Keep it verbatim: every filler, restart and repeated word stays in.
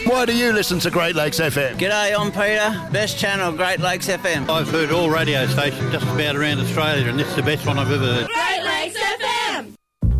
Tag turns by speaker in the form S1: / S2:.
S1: Why do you listen to Great Lakes F M?
S2: G'day, I'm Peter. Best channel, Great Lakes F M.
S3: I've heard all radio stations just about around Australia, and this is the best one I've ever heard.
S4: Great Lakes